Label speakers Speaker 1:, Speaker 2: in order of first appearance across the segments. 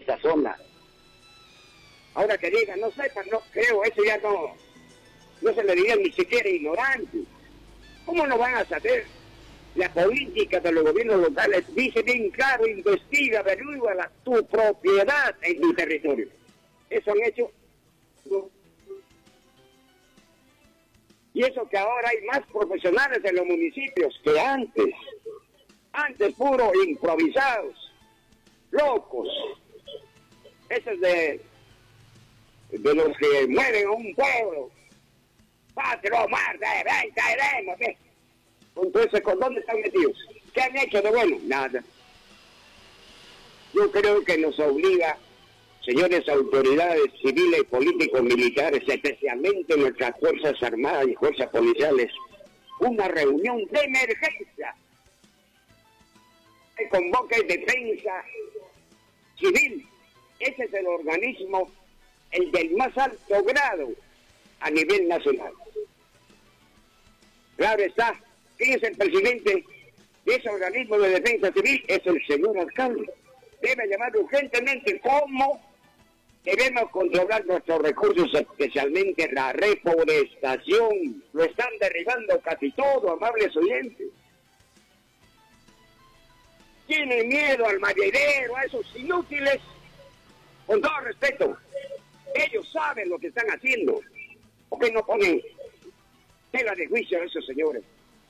Speaker 1: esta zona. Ahora que digan, no sepan, no creo, eso ya no se le diría ni siquiera ignorante. ¿Cómo no van a saber? La política de los gobiernos locales dice bien claro, investiga, averigua tu propiedad en tu territorio. ¿Eso han hecho? No. Y eso que ahora hay más profesionales en los municipios que antes. Antes puro improvisados, locos. Esos de los que mueven a un pueblo. Pátelo, Marta, ven, caeremos, ¿ves? Entonces, ¿con dónde están metidos? ¿Qué han hecho de bueno? Nada. Yo creo que nos obliga, señores autoridades civiles, políticos, militares, especialmente nuestras Fuerzas Armadas y Fuerzas Policiales, una reunión de emergencia. Se convoca defensa civil. Ese es el organismo, el del más alto grado a nivel nacional. Claro está, ¿quién es el presidente de ese organismo de defensa civil? Es el señor alcalde. Debe llamar urgentemente cómo debemos controlar nuestros recursos, especialmente la reforestación. Lo están derribando casi todo, amables oyentes. Tienen miedo al maderero, a esos inútiles. Con todo respeto, ellos saben lo que están haciendo. ¿Por qué no ponen tela de juicio a esos señores?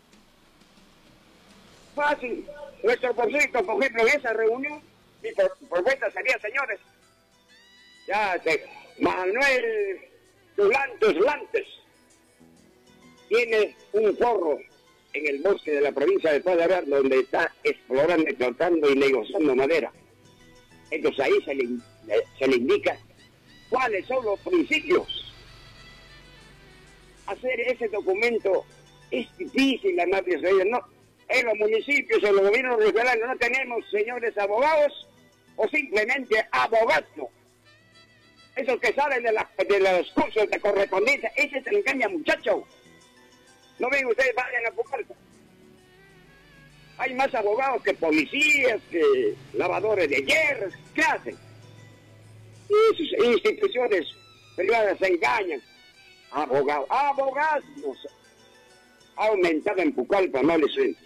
Speaker 1: Fácil. Nuestro proyecto, por ejemplo, en esa reunión, mi propuesta sería, señores, Manuel Lantes tiene un forro en el bosque de la provincia de Padre, donde está explorando, explotando y negociando madera. Entonces ahí se le indica cuáles son los principios. Hacer ese documento es difícil, amables oyentes. No, en los municipios, en los gobiernos regionales no tenemos, señores abogados, o simplemente abogados. Esos que salen de los cursos de correspondencia, ese se engaña, muchachos. No ven ustedes, vayan a Pucallpa. Hay más abogados que policías, que lavadores de hierros. ¿Qué hacen? Y sus instituciones privadas se engañan. Abogados ha aumentado en Pucallpa, no les suena.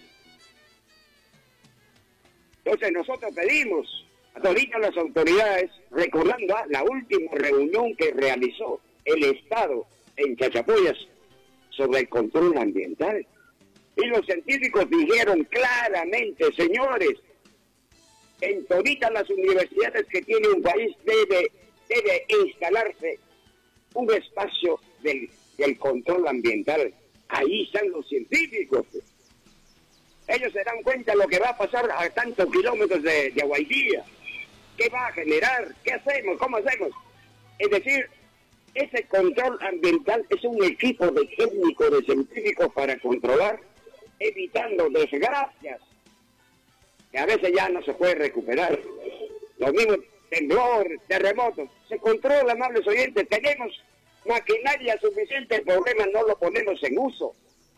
Speaker 1: Entonces nosotros pedimos a todas las autoridades, recordando la última reunión que realizó el Estado en Chachapoyas sobre el control ambiental. Y los científicos dijeron claramente, señores, en toditas las universidades que tiene un país debe instalarse un espacio del control ambiental. Ahí están los científicos. Ellos se dan cuenta de lo que va a pasar a tantos kilómetros de Guaidía. ¿Qué va a generar? ¿Qué hacemos? ¿Cómo hacemos? Es decir, ese control ambiental es un equipo de técnicos, de científicos para controlar, evitando desgracias que a veces ya no se puede recuperar. Los mismos temblores, terremotos, se controla, amables oyentes. Tenemos maquinaria suficiente, el problema no lo ponemos en uso.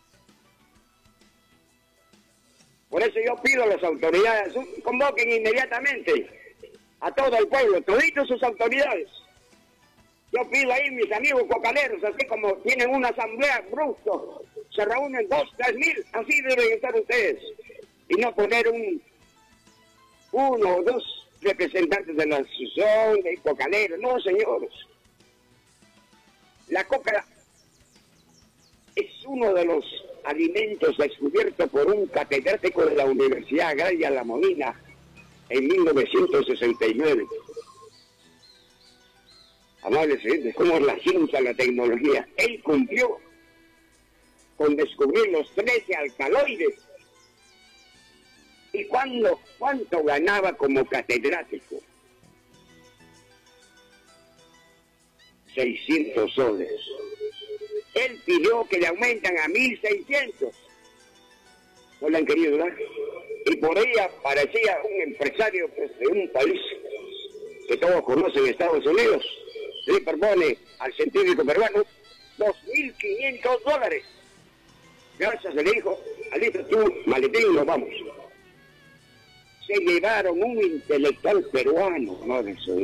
Speaker 1: Por eso yo pido a las autoridades, convoquen inmediatamente a todo el pueblo, toditos sus autoridades. Yo pido ahí mis amigos cocaleros, así como tienen una asamblea brusco, se reúnen 2, 3 mil, así deben estar ustedes. Y no poner uno o dos representantes de la asociación, de cocaleros, no señores. La coca es uno de los alimentos descubiertos por un catedrático de la Universidad Agraria La Molina en 1969. Amables oyentes, ¿cómo es la ciencia, la tecnología? Él cumplió con descubrir los 13 alcaloides. ¿Y cuánto ganaba como catedrático? 600 soles. Él pidió que le aumentan a 1.600. No le han querido dar. Y por ahí aparecía un empresario pues, de un país que todos conocen, Estados Unidos. Le propone al científico peruano $2.500. Gracias, le dijo, alista tú, maletín, nos vamos. Se llevaron un intelectual peruano, no de eso.